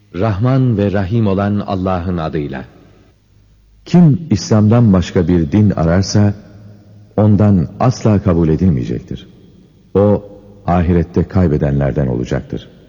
Rahman ve Rahim olan Allah'ın adıyla. Kim İslam'dan başka bir din ararsa, ondan asla kabul edilmeyecektir. O, ahirette kaybedenlerden olacaktır.